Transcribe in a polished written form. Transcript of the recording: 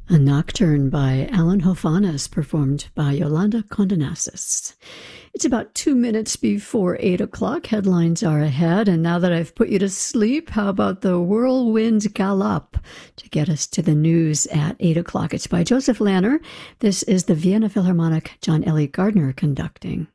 A Nocturne by Alan Hofanis, performed by Yolanda Condonasis. It's about 2 minutes before 8 o'clock. Headlines are ahead, and now that I've put you to sleep, how about the Whirlwind Galop to get us to the news at 8 o'clock? It's by Joseph Lanner. This is the Vienna Philharmonic, John Elliott Gardner conducting.